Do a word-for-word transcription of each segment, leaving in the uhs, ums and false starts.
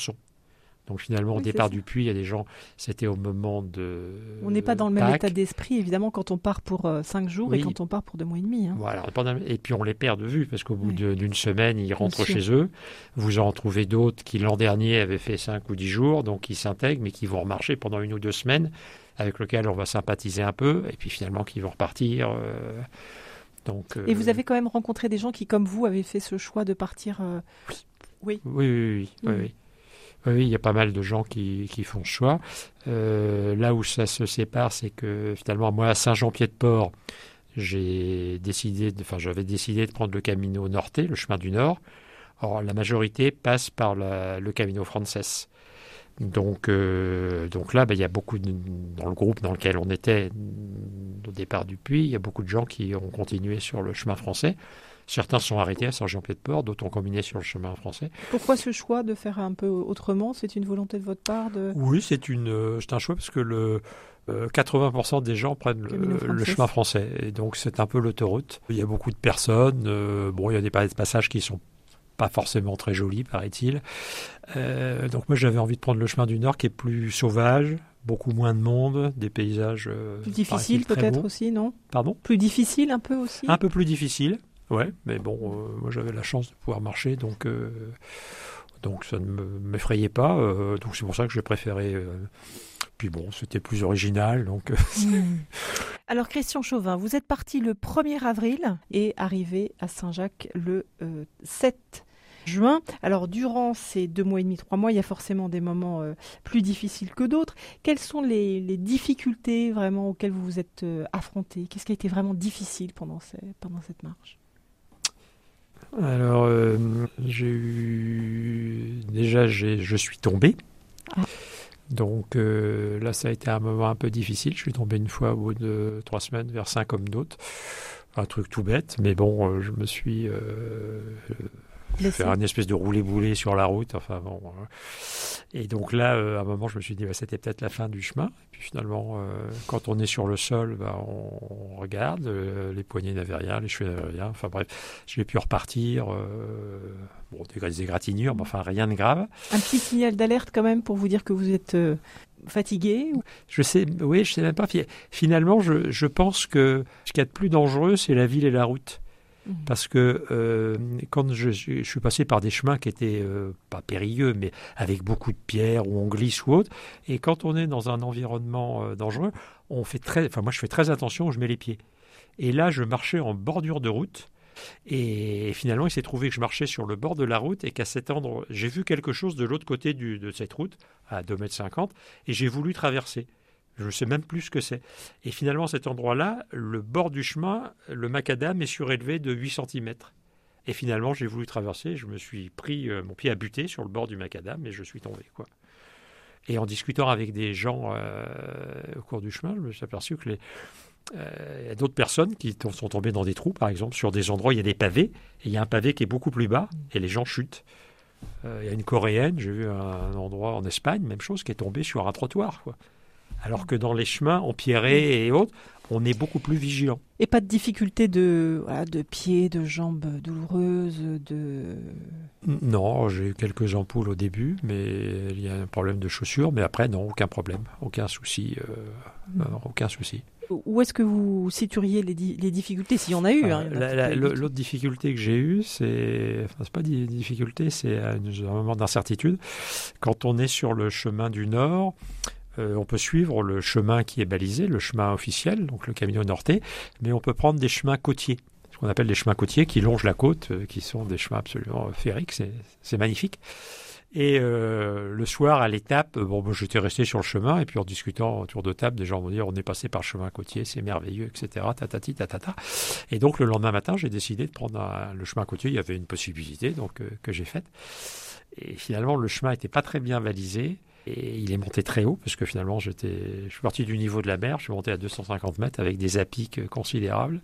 Courson. Donc finalement, Oui, au départ du puits, il y a des gens, c'était au moment de On n'est pas dans le même Pâques. état d'esprit, évidemment, quand on part pour euh, cinq jours Oui. et quand on part pour deux mois et demi. Hein. Voilà. Et puis on les perd de vue, parce qu'au bout Oui. de- d'une semaine, ils rentrent sûr. chez eux. Vous en trouvez d'autres qui, l'an dernier, avaient fait cinq ou dix jours, donc qui s'intègrent, mais qui vont remarcher pendant une ou deux semaines, avec lesquels on va sympathiser un peu, et puis finalement qui vont repartir. euh, donc, euh, Et vous avez quand même rencontré des gens qui, comme vous, avaient fait ce choix de partir euh, Oui. Oui, oui, oui. oui, Mhm. oui. Oui, oui, il y a pas mal de gens qui, qui font ce choix. Euh, là où ça se sépare, c'est que finalement, moi, à Saint-Jean-Pied-de-Port, j'ai décidé, de, enfin, j'avais décidé de prendre le Camino Norte, le chemin du Nord. Or, la majorité passe par la- le Camino Frances. Donc, euh, donc là, ben, il y a beaucoup, de, dans le groupe dans lequel on était au départ du puits, il y a beaucoup de gens qui ont continué sur le chemin français. Certains sont arrêtés à Saint-Jean-Pied-de-Port, d'autres ont combiné sur le chemin français. Pourquoi ce choix de faire un peu autrement? C'est une volonté de votre part de... Oui, c'est une, euh, c'est un choix parce que le euh, quatre-vingts pour cent des gens prennent le, Camino le Frances. chemin français. Et donc, c'est un peu l'autoroute. Il y a beaucoup de personnes. euh, bon, il y a des pa- passages qui sont pas forcément très jolis, paraît-il. Euh, donc, moi, j'avais envie de prendre le chemin du Nord qui est plus sauvage, beaucoup moins de monde, des paysages euh, Plus difficile paraît-il, très peut-être beaux. aussi, non? Pardon? Plus difficile un peu aussi? Un peu plus difficile. Ouais, mais bon, euh, moi, j'avais la chance de pouvoir marcher, donc... euh, Donc ça ne me- m'effrayait pas, euh, donc c'est pour ça que j'ai préféré. euh, Puis bon, c'était plus original, donc. euh, Hmm. Alors Christian Chauvin, vous êtes parti le premier avril et arrivé à Saint-Jacques le euh, sept juin. Alors durant ces deux mois et demi, trois mois, il y a forcément des moments euh, plus difficiles que d'autres. Quelles sont les, les difficultés vraiment auxquelles vous vous êtes euh, affrontés? Qu'est-ce qui a été vraiment difficile pendant, ces, pendant cette marche? Alors, euh, j'ai eu. Déjà, j'ai- je suis tombé. Ah. Donc euh, là, ça a été un moment un peu difficile. Je suis tombé une fois au bout de trois semaines vers Saint-Comme-d'Hôte. Un truc tout bête, mais bon, euh, je me suis euh, Blessé. fait une espèce de roulé-boulé sur la route. Enfin bon. euh. Et donc là, euh, à un moment, je me suis dit, bah, c'était peut-être la fin du chemin. Et puis finalement, euh, quand on est sur le sol, bah, on, on regarde. euh, les poignets n'avaient rien, les cheveux n'avaient rien. Enfin bref, j'ai pu repartir. Euh, bon, des, des égratignures, mais enfin rien de grave. Un petit signal d'alerte quand même pour vous dire que vous êtes euh, fatigué ou... Je sais, oui, je sais même pas. Fi- Finalement, je, je pense que ce qu'il y a de plus dangereux, c'est la ville et la route. Mhm. Parce que euh, quand je, je suis passé par des chemins qui étaient euh, pas périlleux, mais avec beaucoup de pierres où on glisse ou autre, et quand on est dans un environnement euh, dangereux, on fait très, enfin moi je fais très attention où je mets les pieds. Et là, je marchais en bordure de route. Et finalement, il s'est trouvé que je marchais sur le bord de la route et qu'à cet endroit, j'ai vu quelque chose de l'autre côté du, de cette route, à deux mètres cinquante, et j'ai voulu traverser. Je ne sais même plus ce que c'est. Et finalement, à cet endroit-là, le bord du chemin, le macadam est surélevé de huit centimètres. Et finalement, j'ai voulu traverser, je me suis pris, euh, mon pied a buté sur le bord du macadam et je suis tombé, quoi. Et en discutant avec des gens euh, au cours du chemin, je me suis aperçu que les, euh, il y a d'autres personnes qui t- sont tombées dans des trous, par exemple, sur des endroits où il y a des pavés, et il y a un pavé qui est beaucoup plus bas, et les gens chutent. Euh, il y a une Coréenne, j'ai vu un endroit en Espagne, même chose, qui est tombée sur un trottoir, quoi. Alors que dans les chemins empierrés et autres, on est beaucoup plus vigilant. Et pas de difficulté de, voilà, de pieds, de jambes douloureuses, de... Non, j'ai eu quelques ampoules au début, mais il y a un problème de chaussures, mais après, non, aucun problème, aucun souci, euh, non, aucun souci. Où est-ce que vous situeriez les, di- les difficultés, s'il y en a eu hein, il y en a La- la- peut-être le- eu. L'autre difficulté que j'ai eue, c'est, enfin, c'est pas des difficultés, c'est un, un moment d'incertitude. Quand on est sur le chemin du Nord, euh, on peut suivre le chemin qui est balisé, le chemin officiel, donc le Camino Norte, mais on peut prendre des chemins côtiers, ce qu'on appelle des chemins côtiers qui longent la côte, euh, qui sont des chemins absolument féeriques, c'est, c'est magnifique. Et euh, le soir, à l'étape, bon, moi, j'étais resté sur le chemin, et puis en discutant autour de table, des gens vont dire on est passé par le chemin côtier, c'est merveilleux, et cetera. Tatati, tatata. Et donc le lendemain matin, j'ai décidé de prendre un- le chemin côtier. Il y avait une possibilité donc euh, que j'ai faite. Et finalement, le chemin n'était pas très bien balisé. Et il est monté très haut, parce que finalement, j'étais, je suis parti du niveau de la mer, je suis monté à deux cent cinquante mètres avec des apics considérables.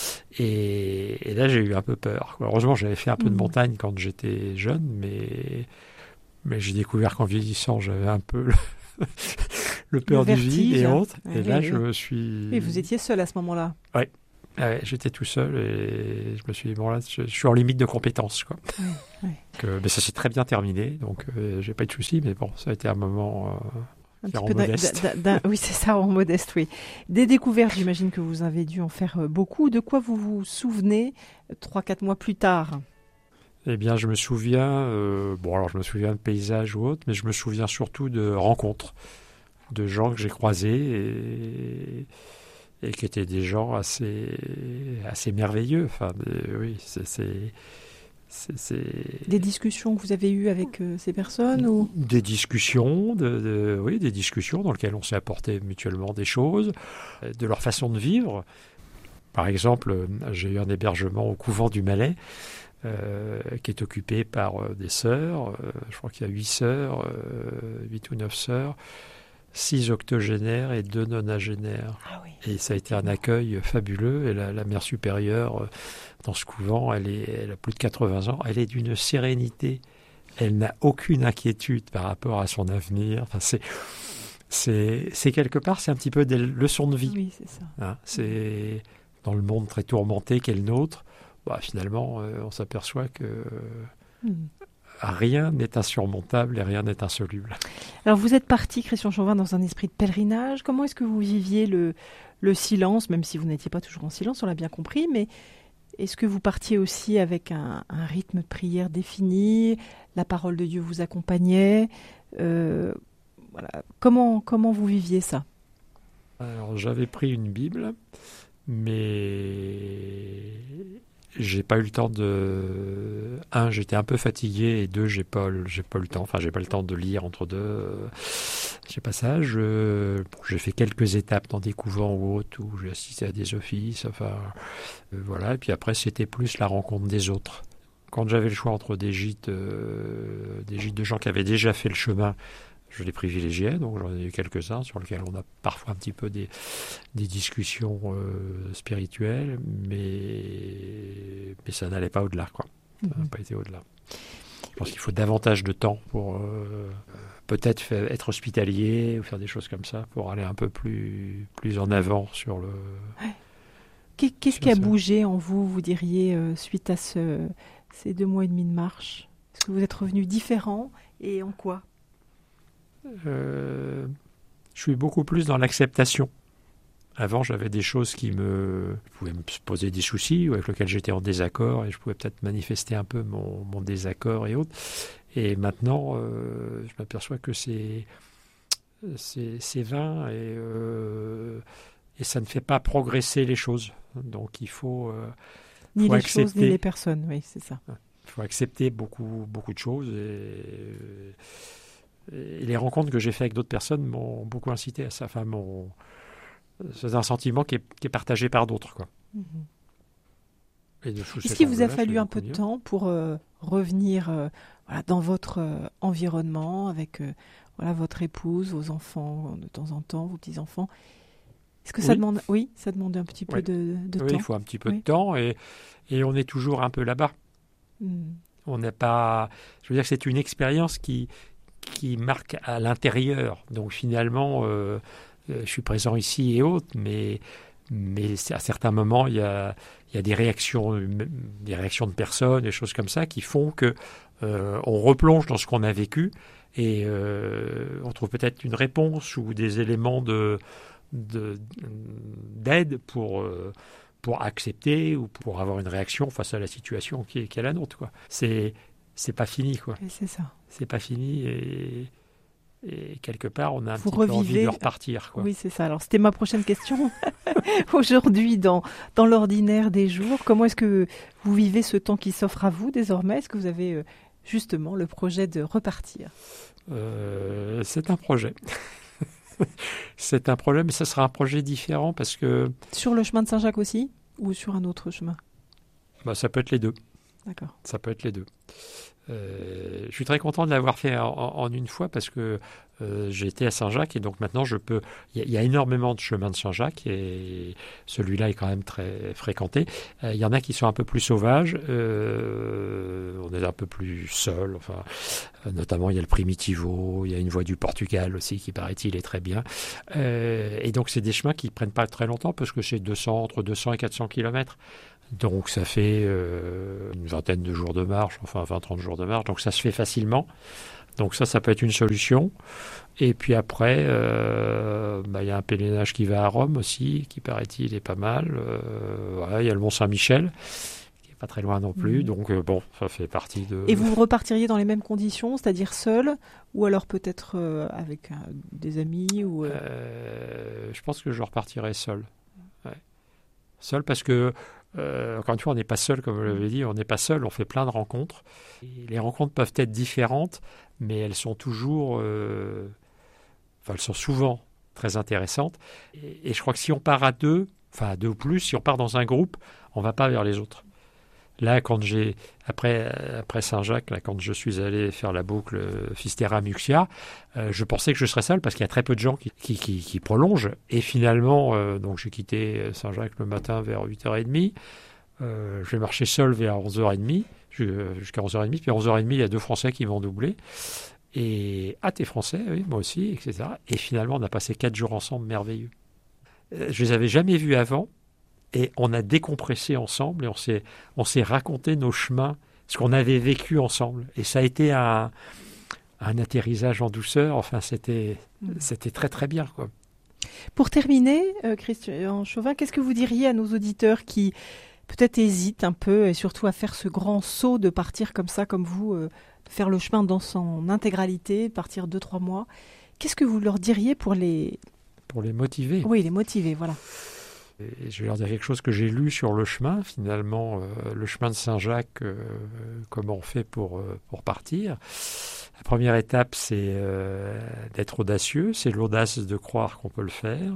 Et, et là, j'ai eu un peu peur, quoi. Heureusement, j'avais fait un peu de Mhm. montagne quand j'étais jeune, mais, mais j'ai découvert qu'en vieillissant, j'avais un peu le, le peur Le du vide vertige. et autres. Ouais, et là, oui, je oui. me suis... Et vous étiez seul à ce moment-là. Ouais. Ah ouais, j'étais tout seul et je me suis dit, bon là, je, je suis en limite de compétences, quoi. Oui, oui. Donc, euh, mais ça s'est très bien terminé, donc euh, j'ai pas eu de soucis, mais bon, ça a été un moment euh, Un petit en peu d'un- modeste. d'un- d'un- oui, c'est ça, en modeste, oui. Des découvertes, j'imagine que vous avez dû en faire euh, beaucoup. De quoi vous vous souvenez euh, trois, quatre mois plus tard? Eh bien, je me souviens, euh, bon alors je me souviens de paysages ou autres, mais je me souviens surtout de rencontres, de gens que j'ai croisés et, et qui étaient des gens assez, assez merveilleux. Enfin, des- oui, c'est, c'est, c'est, c'est Des discussions que vous avez eues avec euh, ces personnes ou... des discussions, de, de- oui, des discussions dans lesquelles on s'est apporté mutuellement des choses, euh, de leur façon de vivre. Par exemple, euh, j'ai eu un hébergement au couvent du Malais, euh, qui est occupé par euh, des sœurs. Euh, je crois qu'il y a huit sœurs, euh, huit ou neuf sœurs, six octogénaires et deux nonagénaires. Ah oui. Et ça a été un accueil fabuleux. Et la, la mère supérieure, euh, dans ce couvent, elle, est, elle a plus de quatre-vingts ans. Elle est d'une sérénité. Elle n'a aucune inquiétude par rapport à son avenir. Enfin, c'est, c'est, c'est quelque part, c'est un petit peu des leçons de vie. Oui, c'est ça. Hein. C'est dans le monde très tourmenté qu'est le nôtre. Bah, finalement, euh, on s'aperçoit que Hmm. rien n'est insurmontable et rien n'est insoluble. Alors, vous êtes parti, Christian Chauvin, dans un esprit de pèlerinage. Comment est-ce que vous viviez le, le silence, même si vous n'étiez pas toujours en silence, on l'a bien compris, mais est-ce que vous partiez aussi avec un, un rythme de prière défini? La parole de Dieu vous accompagnait? Euh, voilà. Comment, comment vous viviez ça? Alors, j'avais pris une Bible, mais j'ai pas eu le temps de. Un, j'étais un peu fatigué, et deux, j'ai pas, j'ai pas eu le temps. Enfin, j'ai pas le temps de lire entre deux. Euh, j'ai pas ça. Je, bon, j'ai fait quelques étapes dans des couvents ou autres où j'ai assisté à des offices. Enfin, euh, voilà. Et puis après, c'était plus la rencontre des autres. Quand j'avais le choix entre des gîtes, euh, des gîtes de gens qui avaient déjà fait le chemin, je les privilégiais, donc j'en ai eu quelques-uns sur lesquels on a parfois un petit peu des, des discussions euh, spirituelles, mais, mais ça n'allait pas au-delà, quoi. Ça n'a Mhm. pas été au-delà. Je pense qu'il faut davantage de temps pour euh, peut-être faire- être hospitalier ou faire des choses comme ça, pour aller un peu plus, plus en avant sur le... Qu'est- Qu'est-ce Sur qui a ça. bougé en vous, vous diriez, euh, suite à ce, ces deux mois et demi de marche? Est-ce que vous êtes revenu différent et en quoi? Euh, je suis beaucoup plus dans l'acceptation. Avant, j'avais des choses qui me pouvaient me poser des soucis ou avec lesquels j'étais en désaccord et je pouvais peut-être manifester un peu mon, mon désaccord et autres. Et maintenant, euh, je m'aperçois que c'est c'est, c'est vain et, euh, et ça ne fait pas progresser les choses. Donc, il faut, euh, Ni faut les choses, ni accepter. les personnes, oui, c'est ça. Il faut accepter beaucoup, beaucoup de choses. Et, et les rencontres que j'ai faites avec d'autres personnes m'ont beaucoup incité à ça. Enfin, m'ont- c'est un sentiment qui est, qui est partagé par d'autres, quoi. Mhm. Et de sous Est-ce cet qu'il vous a angle-là, fallu c'est un beaucoup peu de mieux. temps pour euh, revenir euh, voilà, dans votre euh, environnement, avec euh, voilà, votre épouse, vos enfants de temps en temps, vos petits-enfants? Est-ce que ça Oui. demande, oui, ça demande un petit peu Oui. de, de Oui, temps? il faut un petit peu Oui. de temps et, et on est toujours un peu là-bas. Mhm. On n'est pas. Je veux dire que c'est une expérience qui, qui marque à l'intérieur. Donc finalement, euh, euh, je suis présent ici et autres, mais, mais c'est- à certains moments, il y a, il y a des réactions, hum- des réactions de personnes, des choses comme ça, qui font que euh, on replonge dans ce qu'on a vécu et euh, on trouve peut-être une réponse ou des éléments de, de- d'aide pour. euh, pour accepter ou pour avoir une réaction face à la situation qui est, qui est la nôtre, quoi. C'est c'est pas fini, quoi. Oui, c'est ça. C'est pas fini et, et quelque part on a un Vous petit peu envie revivez- de repartir, quoi. Oui, c'est ça. Alors, c'était ma prochaine question. Aujourd'hui, dans, dans l'ordinaire des jours, comment est-ce que vous vivez ce temps qui s'offre à vous désormais? Est-ce que vous avez euh, justement le projet de repartir? Euh, c'est un projet. C'est un projet, mais ça sera un projet différent parce que Sur le chemin de Saint-Jacques aussi? Ou sur un autre chemin? bah, ça peut être les deux. D'accord. Ça peut être les deux. Euh, je suis très content de l'avoir fait en, en une fois parce que euh, j'ai été à Saint-Jacques et donc maintenant je peux. Il y, y a énormément de chemins de Saint-Jacques et celui-là est quand même très fréquenté. Euh, il y en a qui sont un peu plus sauvages. Euh, on est un peu plus seul. Enfin, euh, notamment il y a le Primitivo, il y a une voie du Portugal aussi qui paraît-il est très bien. Euh, et donc c'est des chemins qui prennent pas très longtemps parce que c'est deux cents entre deux cents et quatre cents kilomètres. Donc ça fait euh, une vingtaine de jours de marche, enfin vingt à trente jours de marche, donc ça se fait facilement. Donc ça, ça peut être une solution. Et puis après, euh, bah, y a un pèlerinage qui va à Rome aussi, qui paraît-il est pas mal. Euh, voilà, il y a le Mont Saint-Michel, qui est pas très loin non plus. Mmh. Donc euh, bon, ça fait partie de... Et vous repartiriez dans les mêmes conditions, c'est-à-dire seul, ou alors peut-être euh, avec euh, des amis ou euh... Euh, je pense que je repartirai seul. Ouais. Seul parce que Euh, encore une fois, on n'est pas seul, comme je l'avais dit, on n'est pas seul, on fait plein de rencontres. Et les rencontres peuvent être différentes, mais elles sont toujours, euh, enfin, elles sont souvent très intéressantes. Et, et je crois que si on part à deux, enfin à deux ou plus, si on part dans un groupe, on ne va pas vers les autres. Là, quand j'ai après après Saint-Jacques, là, quand je suis allé faire la boucle Fisterra-Muxia, euh, je pensais que je serais seul parce qu'il y a très peu de gens qui qui, qui, qui prolongent. Et finalement, euh, donc j'ai quitté Saint-Jacques le matin vers huit heures trente. Euh, je vais marcher seul vers onze heures trente, jusqu'à onze heures trente. Puis à onze heures trente, il y a deux Français qui m'ont doublé. Et ah, t'es Français, oui, moi aussi, et cetera. Et finalement, on a passé quatre jours ensemble, merveilleux. Euh, je les avais jamais vus avant. Et on a décompressé ensemble et on s'est, on s'est raconté nos chemins, ce qu'on avait vécu ensemble. Et ça a été un, un atterrissage en douceur. Enfin, c'était, c'était très, très bien, quoi. Pour terminer, euh, Christian Chauvin, qu'est-ce que vous diriez à nos auditeurs qui peut-être hésitent un peu et surtout à faire ce grand saut de partir comme ça, comme vous, euh, de faire le chemin dans son intégralité, partir deux, trois mois. Qu'est-ce que vous leur diriez pour les... Pour les motiver. Oui, les motiver, voilà. Et je vais leur dire quelque chose que j'ai lu sur le chemin, finalement, euh, le chemin de Saint-Jacques, euh, comment on fait pour, euh, pour partir. La première étape, c'est euh, d'être audacieux, c'est l'audace de croire qu'on peut le faire.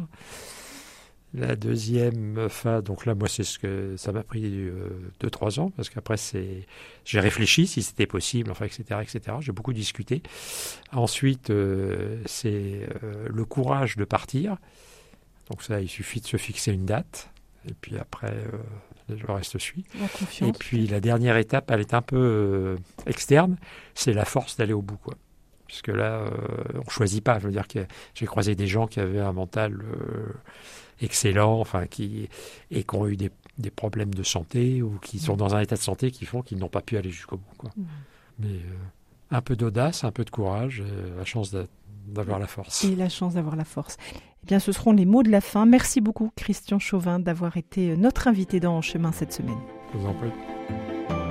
La deuxième, enfin, donc là, moi, c'est ce que ça m'a pris euh, deux, trois ans, parce qu'après, c'est, j'ai réfléchi si c'était possible, enfin, et cetera, et cetera. J'ai beaucoup discuté. Ensuite, euh, c'est euh, le courage de partir. Donc ça, il suffit de se fixer une date, et puis après, euh, le reste suit. La confiance. Et puis la dernière étape, elle est un peu euh, externe, c'est la force d'aller au bout, quoi. Puisque là, euh, on ne choisit pas. Je veux dire que j'ai croisé des gens qui avaient un mental euh, excellent, enfin, qui, et qui ont eu des, des problèmes de santé, ou qui sont dans un état de santé qui font qu'ils n'ont pas pu aller jusqu'au bout, quoi. Mmh. Mais euh, un peu d'audace, un peu de courage, et la chance de, d'avoir la force. Et la chance d'avoir la force. Eh bien, ce seront les mots de la fin. Merci beaucoup, Christian Chauvin, d'avoir été notre invité dans En Chemin cette semaine. Je vous en prie.